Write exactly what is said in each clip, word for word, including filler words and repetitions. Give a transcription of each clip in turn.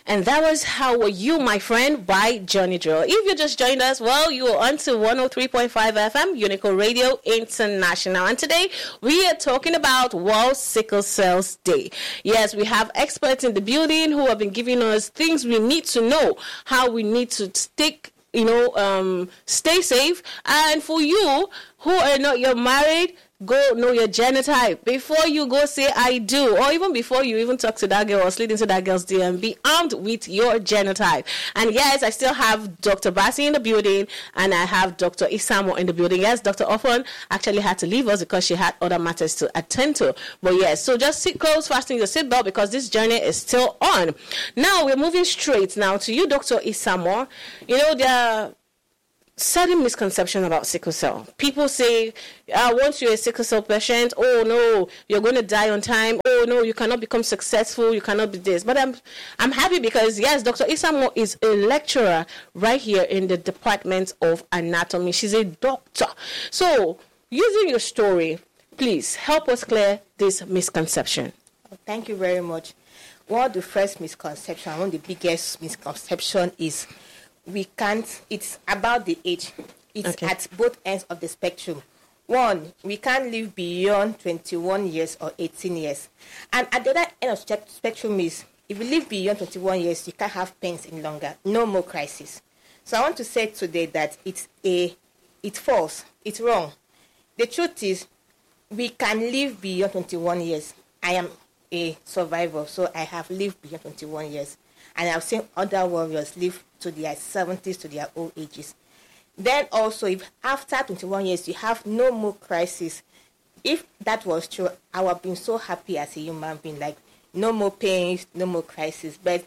And that was How Were You, My Friend by Johnny Drill. If you just joined us, well, you are on to one oh three point five F M, Unico Radio International. And today we are talking about World Sickle Cell Day. Yes, we have experts in the building who have been giving us things we need to know, how we need to stick, you know, um, stay safe. And for you who are not yet married, go know your genotype before you go say I do, or even before you even talk to that girl or slid into that girl's D M. Be armed with your genotype. And yes, I still have Doctor Bassi in the building, and I have Doctor Isamo in the building. Yes, Doctor Ofon actually had to leave us because she had other matters to attend to. But yes, so just sit close, fasten your seatbelt, because this journey is still on. Now we're moving straight now to you, Doctor Isamo. You know, there are certain misconception about sickle cell. People say, uh, once you're a sickle cell patient, oh no, you're going to die on time. Oh no, you cannot become successful. You cannot be this. But I'm, I'm happy because yes, Doctor Isamo is a lecturer right here in the Department of Anatomy. She's a doctor. So, using your story, please help us clear this misconception. Thank you very much. One of the first misconception, one of the biggest misconception is we can't, it's about the age. It's okay. At both ends of the spectrum. One, we can't live beyond twenty-one years or eighteen years. And at the other end of the spectrum is, if you live beyond twenty-one years, you can't have pains any longer. No more crisis. So I want to say today that it's a, it's false. It's wrong. The truth is, we can live beyond twenty-one years. I am a survivor, so I have lived beyond twenty-one years. And I've seen other warriors live to their seventies, to their old ages. Then also, if after twenty-one years, you have no more crisis, if that was true, I would have been so happy as a human being, like no more pains, no more crisis. But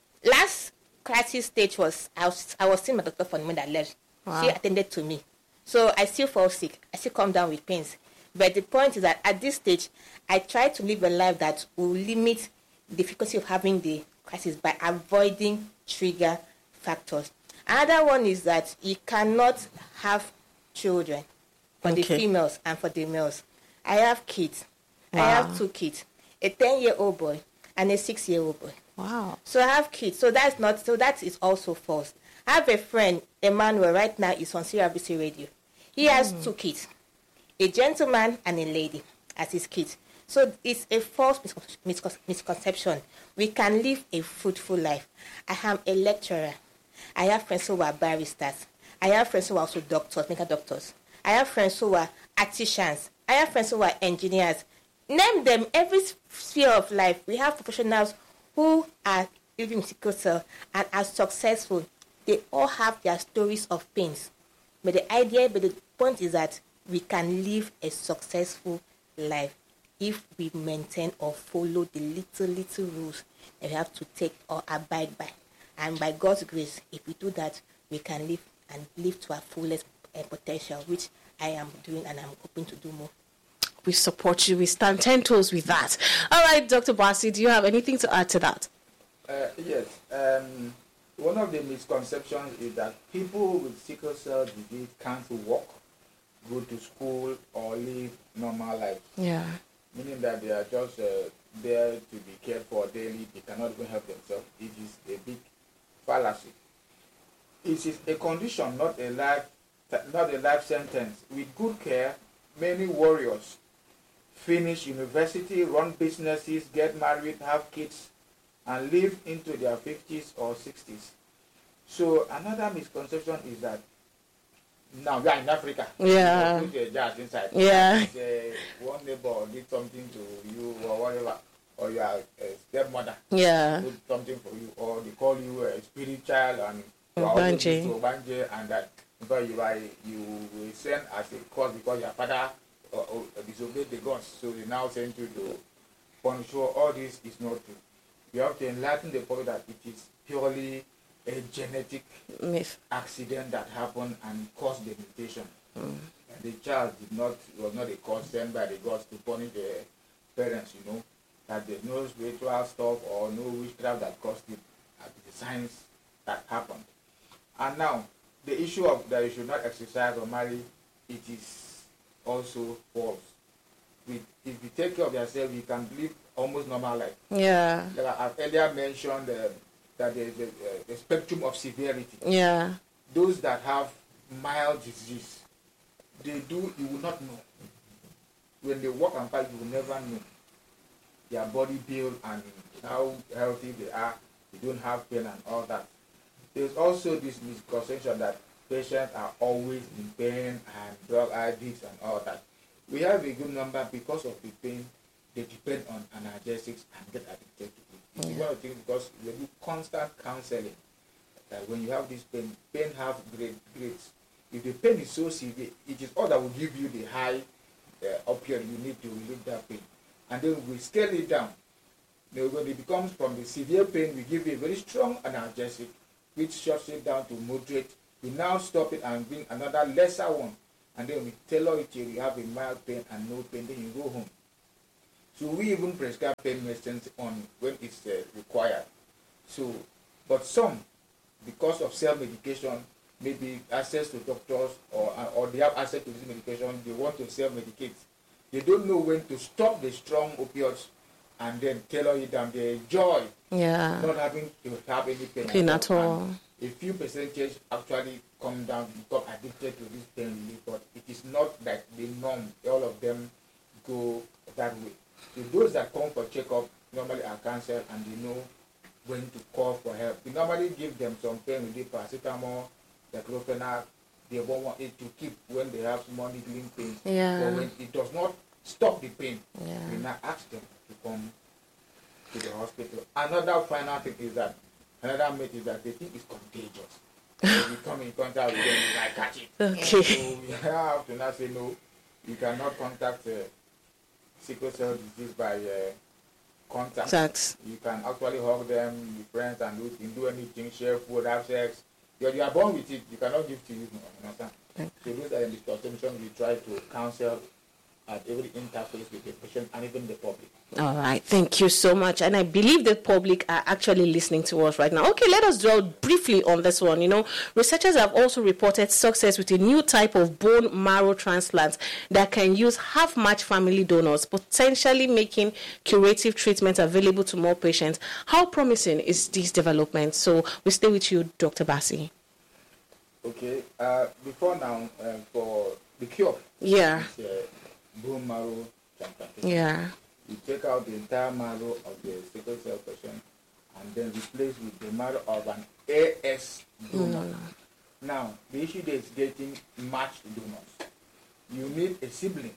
last crisis stage was, I was, I was seeing my doctor for the moment I left. Wow. She attended to me. So I still fall sick. I still come down with pains. But the point is that at this stage, I try to live a life that will limit the difficulty of having the crisis by avoiding trigger factors. Another one is that you cannot have children for okay. the females and for the males. I have kids. Wow. I have two kids, a ten-year-old boy and a six-year-old boy. Wow. So I have kids. So that's not. So that is also false. I have a friend, Emmanuel, right now is on C R B C Radio. He has mm. two kids, a gentleman and a lady as his kids. So it's a false misconception. We can live a fruitful life. I am a lecturer. I have friends who are baristas. I have friends who are also doctors, medical doctors. I have friends who are artisans. I have friends who are engineers. Name them, every sphere of life. We have professionals who are living with sickle cell and are successful. They all have their stories of pains. But the idea, but the point is that we can live a successful life if we maintain or follow the little, little rules that we have to take or abide by. And by God's grace, if we do that, we can live and live to our fullest uh, potential, which I am doing and I'm hoping to do more. We support you. We stand ten toes with that. All right, Doctor Bassi, do you have anything to add to that? Uh, yes. Um, one of the misconceptions is that people with sickle cell disease can't walk, go to school, or live normal life. Yeah. Meaning that they are just uh, there to be cared for daily. They cannot even help themselves. It is a big fallacy. It is a condition, not a life, not a life sentence. With good care, many warriors finish university, run businesses, get married, have kids, and live into their fifties or sixties. So another misconception is that now we are in Africa. Yeah. You put a jazz inside. Yeah. Say one neighbor did something to you or whatever, or you are a stepmother. Yeah. Did something for you, or they call you a spirit child and you are Obanje. to Obanje, and that because you are you were sent as a cause because your father uh, uh, disobeyed the gods, so they now send you to punish. So all this is not true. You have to enlighten the point that it is purely a genetic myth accident that happened and caused the mutation. Mm. And the child did not was not a cause sent by the gods to punish the parents, you know, that there's no spiritual stuff or no witchcraft that caused it, uh, the science that happened. And now, the issue of that you should not exercise or marry, it is also false. With, if you take care of yourself, you can live almost normal life. Yeah. Like I've earlier mentioned uh, that there's a, a spectrum of severity. Yeah. Those that have mild disease, they do, you will not know. When they walk and fight, you will never know their body build and how healthy they are. They don't have pain and all that. There's also this misconception that patients are always in pain and drug addicts and all that. We have a good number because of the pain. They depend on analgesics and get addicted to it. It's yeah. one of the things because we do constant counseling. That when you have this pain, pain have great grades. If the pain is so severe, it is all that will give you the high uh, opioid you need to relieve that pain. And then we scale it down. Now, when it becomes from the severe pain, we give you a very strong analgesic, which shuts it down to moderate. We now stop it and bring another lesser one. And then we tailor it till you have a mild pain and no pain, then you go home. So we even prescribe pain medicines on when it's uh, required. So, but some, because of self-medication, maybe access to doctors or uh, or they have access to this medication, they want to self-medicate. They don't know when to stop the strong opioids and then tailor it down. They enjoy yeah. not having to have any pain, pain at all. At all. A few percentage actually come down, become addicted to this pain relief, but it is not like the norm. All of them go that way. So those that come for checkup normally are cancer and they know when to call for help. We normally give them some pain relief, paracetamol, diclofenac. They won't want it to keep when they have small niggling pains. Yeah. But when it does not stop the pain, yeah. we now ask them to come to the hospital. Another final thing is that, another myth is that they think it's contagious. When we come in contact with them, we might catch it. Okay. So we have to now say no, you cannot contact uh, sickle cell disease by uh, contact. Sex. You can actually hug them, be friends, and do, you can do anything, share food, have sex. You're, you are born with it. You cannot give to you. You understand? Okay. So those are the misconceptions we try to counsel at every interface with the patient and even the public. All right. Thank you so much. And I believe the public are actually listening to us right now. Okay, let us dwell briefly on this one. You know, researchers have also reported success with a new type of bone marrow transplant that can use half-matched family donors, potentially making curative treatment available to more patients. How promising is this development? So we stay with you, Doctor Bassey. Okay. Uh, before now, uh, for the cure. Yeah. It's, uh, bone marrow transplantation. Yeah. You take out the entire marrow of the sickle cell patient and then replace with the marrow of an A S donor. Mm. Now, the issue there is getting matched donors. You need a sibling.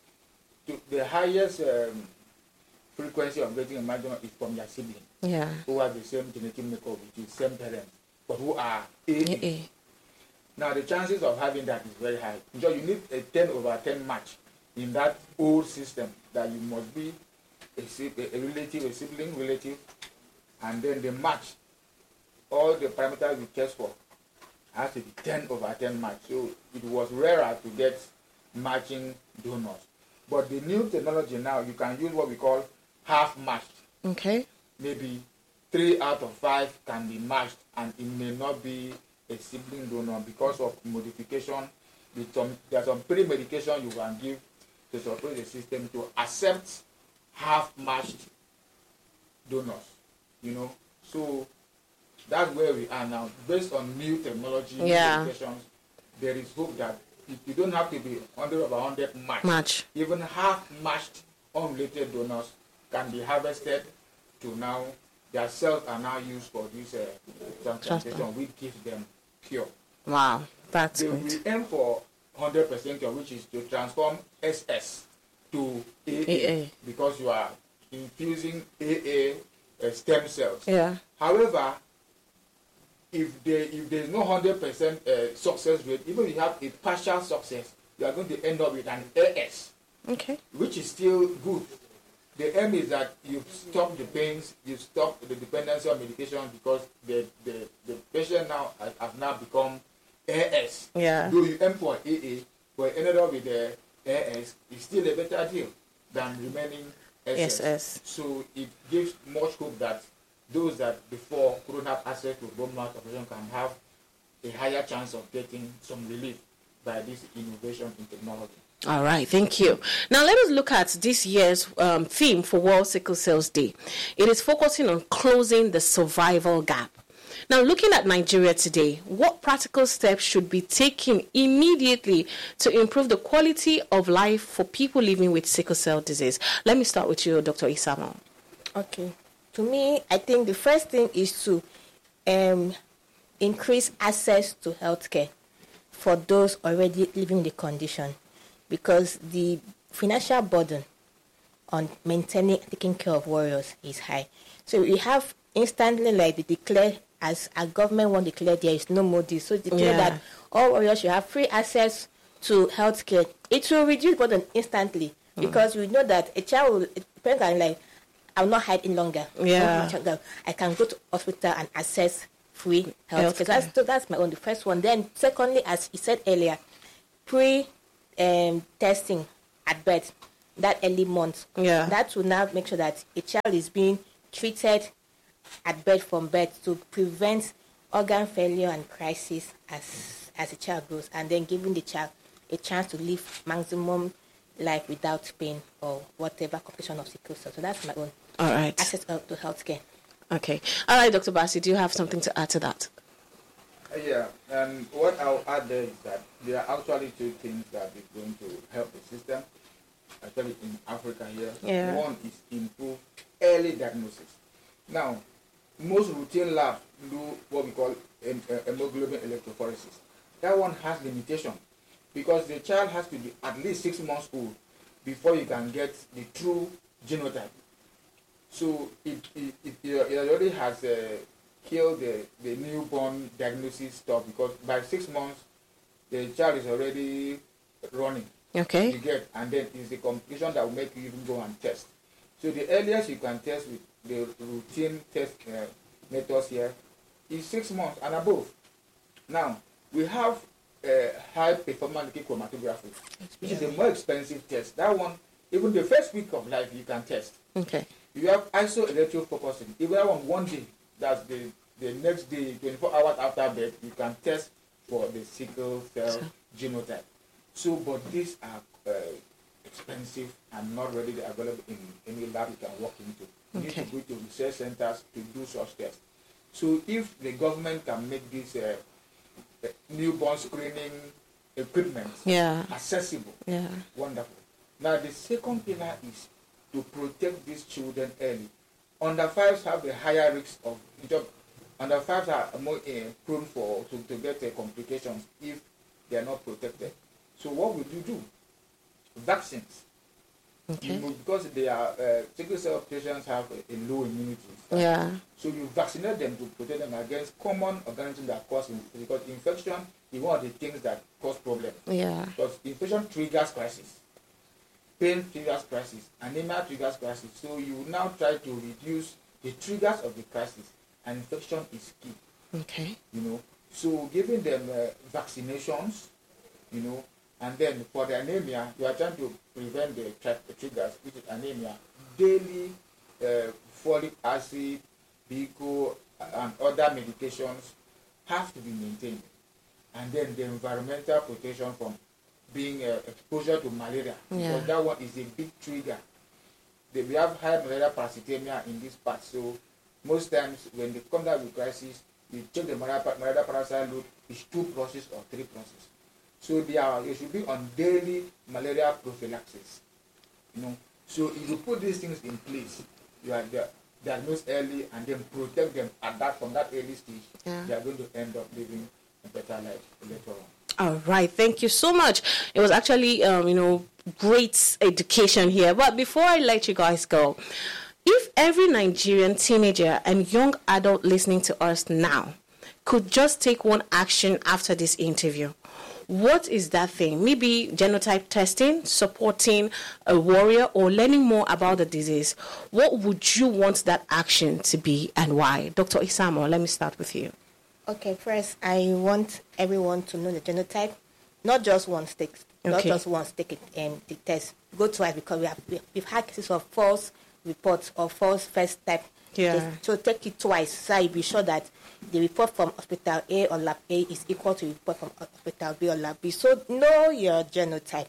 To the highest um, frequency of getting a matched donor is from your sibling. Yeah. Who have the same genetic makeup, which is same parents, but who are A A. A A. Now, the chances of having that is very high. So you need a ten over ten match in that old system, that you must be a, a relative, a sibling relative, and then the match, all the parameters we test for, has to be ten over ten match. So it was rarer to get matching donors. But the new technology now, you can use what we call half matched. Okay. Maybe three out of five can be matched, and it may not be a sibling donor because of modification. With some, there are some pre-medication you can give to support the system to accept half-matched donors, you know. So that's where we are now. Based on new technology, yeah. new medications, there is hope that you don't have to be one hundred over one hundred match. match. Even half-matched unrelated donors can be harvested to now, their cells are now used for this uh, transplantation, which gives them cure. Wow, that's they, great. We aim for one hundred percent cure, which is to transform S S to A A, A A. Because you are infusing A A uh, stem cells. Yeah. However, if there if there is no one hundred percent uh, success rate, even if you have a partial success, you are going to end up with an A S. Okay. Which is still good. The aim is that you stop the pains, you stop the dependency on medication, because the the, the patient now has, has now become A S. Yeah. Though you aim for A A, but ended up with the A S, it's still a better deal than remaining S S. S S. So it gives much hope that those that before couldn't have access to bone marrow operation can have a higher chance of getting some relief by this innovation in technology. All right, thank you. Now let us look at this year's um, theme for World Sickle Cell Day. It is focusing on closing the survival gap. Now, looking at Nigeria today, what practical steps should be taken immediately to improve the quality of life for people living with sickle cell disease? Let me start with you, Doctor Isamo. Okay. To me, I think the first thing is to um, increase access to healthcare for those already living the condition, because the financial burden on maintaining and taking care of warriors is high. So we have instantly, like they declare, as a government won't declare there is no more this. So declare yeah. that all warriors should have free access to healthcare. It will reduce burden instantly, mm. because we know that a child will, a parent can like, I will not hide any longer. Yeah. I can go to hospital and access free healthcare. Health so that's, so that's my own, the first one. Then secondly, as he said earlier, pre um, testing at birth, that early month. Yeah. That will now make sure that a child is being treated at birth from birth to prevent organ failure and crisis as as a child grows, and then giving the child a chance to live maximum life without pain or whatever complication of sickle cell. So that's my own. All right. Access to healthcare. Okay. All right, Doctor Bassey, do you have something to add to that? Uh, yeah, and what I'll add there is that there are actually two things that is going to help the system, especially in Africa here. Yeah. One is improve early diagnosis. Now, most routine labs do what we call hemoglobin electrophoresis. That one has limitation because the child has to be at least six months old before you can get the true genotype. So it, it, it, it already has uh, killed the, the newborn diagnosis stuff, because by six months, the child is already running. Okay. You get, and then it's the complication that will make you even go and test. So the earliest you can test with the routine test uh, methods here is six months and above. Now, we have uh, high performance liquid chromatography, which is a more expensive test. That one, even the first week of life, you can test. Okay. You have isoelectrophorecasting. If you have on one day, that's the, the next day, twenty-four hours after birth, you can test for the sickle cell so. genotype. So, but these are uh, expensive and not readily available in any lab you can walk into. You okay. need to go to research centers to do such tests. So if the government can make this uh, uh, newborn screening equipment yeah. accessible, yeah. wonderful. Now the second pillar is to protect these children early. Under fives have the higher risk of job. Under fives are more uh, prone for to, to get uh, complications if they are not protected. So what will you do? Vaccines. Okay. You know, because they are uh, sickle cell patients have a, a low immunity. Yeah. So you vaccinate them to protect them against common organisms that cause infection. Because infection is one of the things that cause problems. Yeah. Because infection triggers crisis. Pain triggers crisis. Anemia triggers crisis. So you now try to reduce the triggers of the crisis. And infection is key. Okay. You know. So giving them uh, vaccinations, you know, and then for the anemia, you are trying to prevent the, tra- the triggers, which is anemia. Daily uh, folic acid, Bico, and other medications have to be maintained. And then the environmental protection from being uh, exposure to malaria, yeah. because that one is a big trigger. The, we have high malaria parasitemia in this part, so most times when they come down with crisis, you check the malaria, malaria parasite load, it's two processes or three processes. So they are, you should be on daily malaria prophylaxis. You know, so if you put these things in place, you are there, diagnose early and then protect them at that from that early stage. Yeah. They are going to end up living a better life later on. All right, thank you so much. It was actually, um, you know, great education here. But before I let you guys go, if every Nigerian teenager and young adult listening to us now could just take one action after this interview, what is that thing? Maybe genotype testing, supporting a warrior, or learning more about the disease. What would you want that action to be and why? Doctor Isamo, let me start with you. Okay, first, I want everyone to know the genotype. Not just once take, okay. not just once take it, um, the test. Go twice, because we have we've had cases of false reports or false first type. Yeah. So take it twice, so you be sure that the report from hospital A or lab A is equal to the report from hospital B or lab B. So know your genotype.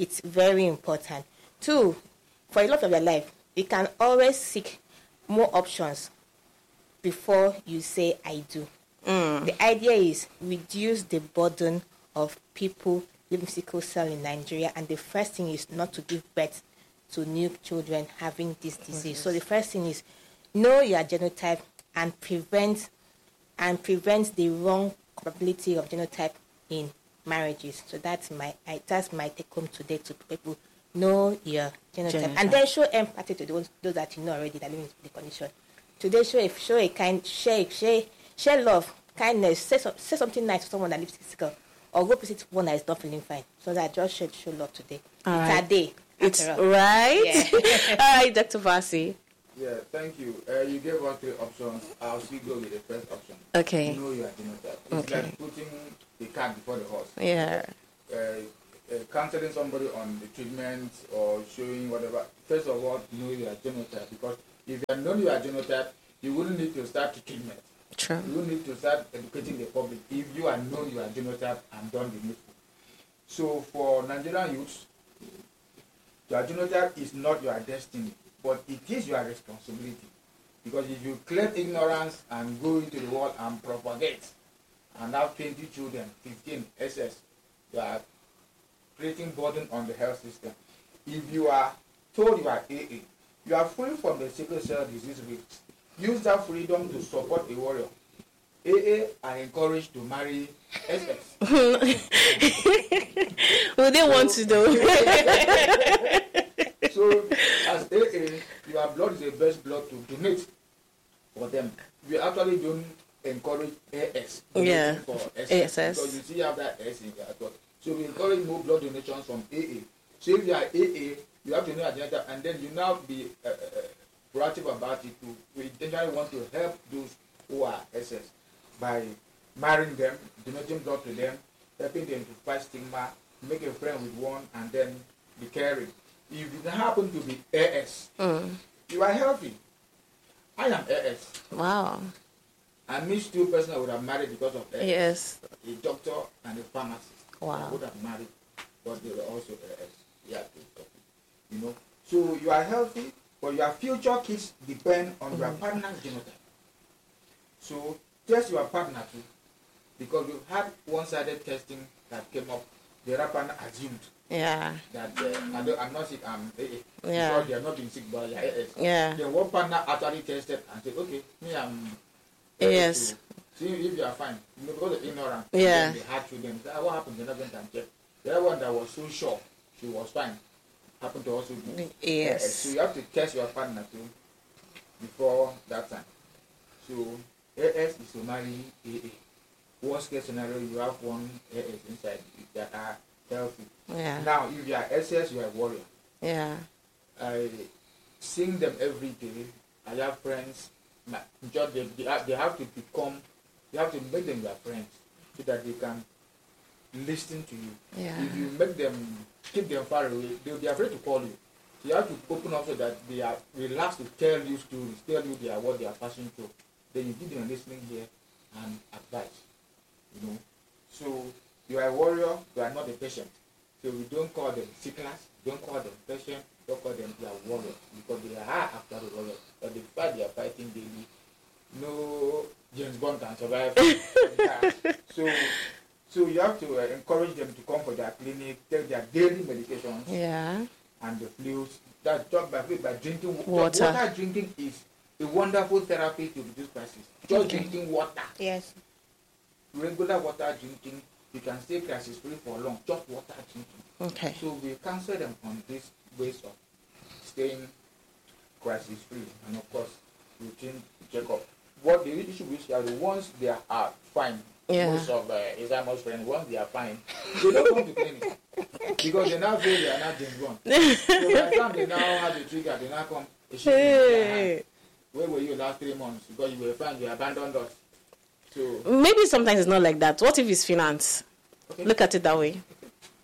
It's very important. Two, for a lot of your life, you can always seek more options before you say I do. Mm. The idea is reduce the burden of people living sickle cell in Nigeria, and the first thing is not to give birth to new children having this disease. Mm-hmm. So the first thing is know your genotype and prevent and prevent the wrong compatibility of genotype in marriages. So that's my I, that's my take home today to people. Know your genotype, genotype. And then show empathy to those those that you know already that live in the condition. Today, show a show a kind share share share love, kindness. Say so, say something nice to someone that lives sickle, or go visit one that is not feeling fine. So that just should show love today. All it's right. a day. It's right. Yeah. All right, Doctor Vasi. Yeah, thank you. Uh, you gave us three options. I'll still go with the first option. Okay. Know your genotype. It's okay. like putting the cart before the horse. Yeah. Uh, uh, counseling somebody on the treatment or showing whatever. First of all, know your genotype, because if you know your genotype, you wouldn't need to start the treatment. True. You wouldn't need to start educating the public if you are know your genotype and done the needful. So for Nigerian youths, your genotype is not your destiny, but it is your responsibility. Because if you claim ignorance and go into the world and propagate and have twenty children, fifteen S S, you are creating burden on the health system. If you are told you are A A, you are free from the sickle cell disease risks. Use that freedom to support a warrior. A A are encouraged to marry S S. Well, they want to do. So, as A A, your blood is the best blood to donate for them. We actually don't encourage A S. Yeah. For S S, A S S. because you see you have that S in your blood. So we encourage more blood donations from A A. So if you are A A, you have to know your genotype, and then you now be uh, uh, proactive about it. To, we intentionally want to help those who are S S by marrying them, donating blood to them, helping them to fight stigma, make a friend with one, and then be caring. If you happen to be A S, mm. you are healthy. I am A S. Wow. I miss two persons I would have married because of A S. Yes. A doctor and a pharmacist. Wow. I would have married, but they were also A S. Yeah, you know. So you are healthy, but your future kids depend on mm-hmm. your partner's genotype. So test your partner too, because we've had one-sided testing that came up. The other partner assumed. Yeah. That uh, I don't, I'm not sick. I'm A A. Yeah. Because they are not being sick, but they are A S. Yeah. Then one partner actually tested and said, "Okay, me I'm yes. See if you are fine." You know, because of ignorance. Yeah. They had children. So what happened? They never went and checked. The other one that was so sure she was fine happened to also be yes. A S. So you have to test your partner too before that time. So A S is to marry A A. Worst case scenario, you have one A S inside that are healthy. Yeah. Now, if you are S S, you are a warrior. Yeah. I sing them every day. I have friends. My, just they, they, have, they have to become, you have to make them your friends so that they can listen to you. Yeah. If you make them, keep them far away, they'll be afraid to call you. So you have to open up so that they are relaxed to tell you stories, tell you they are what they are passing through. Then you give them listening here and advice. You know, so you are a warrior, you are not a patient. So we don't call them sicklers, don't call them patient, don't call them they are warriors, because they are after the warrior. But the fight they are fighting daily, no James Bond can survive. so, so you have to uh, encourage them to come for their clinic, take their daily medications. Yeah. And the fluids. That's just by by drinking water. Water drinking is a wonderful therapy to reduce crisis. Just okay. drinking water. Yes. Regular water drinking, you can stay crisis free for long. Just water drinking. Okay. So we counsel them on these ways of staying crisis free, and of course, routine checkup. What the issue is are the ones they are fine. Yeah. Most of uh, Alzheimer's friends, once they are fine, they don't come to clinic because they now feel they are not James Bond. So by the time they now have the trigger, they now come. Hey. Where were you last three months? Because you were fine, you abandoned us. So maybe sometimes it's not like that. What if it's finance? Okay. Look at it that way.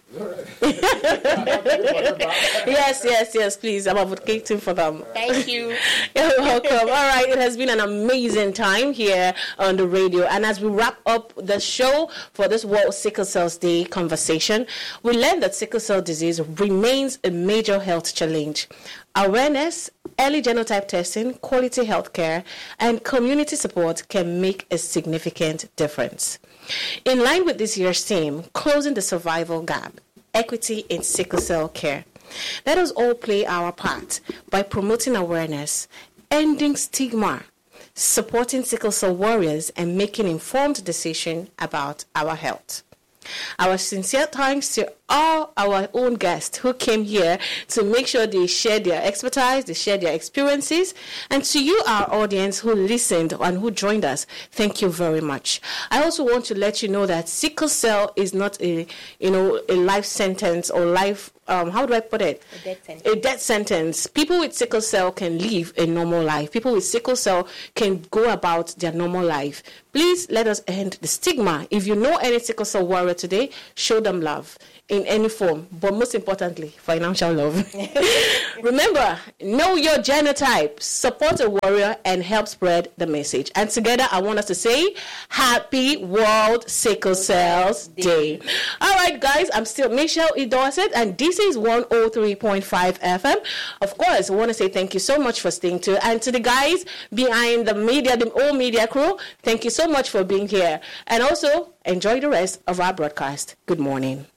Yes, yes, yes, please. I'm advocating for them. Thank you. You're welcome. All right, it has been an amazing time here on the radio. And as we wrap up the show for this World Sickle Cell Day conversation, we learned that sickle cell disease remains a major health challenge. Awareness, early genotype testing, quality health care, and community support can make a significant difference. In line with this year's theme, Closing the Survival Gap, Equity in Sickle Cell Care, let us all play our part by promoting awareness, ending stigma, supporting sickle cell warriors, and making informed decisions about our health. Our sincere thanks to all our own guests who came here to make sure they share their expertise, they share their experiences, and to you, our audience who listened and who joined us, thank you very much. I also want to let you know that sickle cell is not a, you know, a life sentence or life, um, how do I put it? A death sentence. A death sentence. People with sickle cell can live a normal life. People with sickle cell can go about their normal life. Please let us end the stigma. If you know any sickle cell warrior today, show them love in any form, but most importantly, financial love. Remember, know your genotype, support a warrior, and help spread the message. And together, I want us to say, Happy World Sickle Cells Day. All right, guys, I'm still Michelle E. Dorset, and this is one oh three point five F M. Of course, I want to say thank you so much for staying tuned. And to the guys behind the media, the whole media crew, thank you so much for being here. And also, enjoy the rest of our broadcast. Good morning.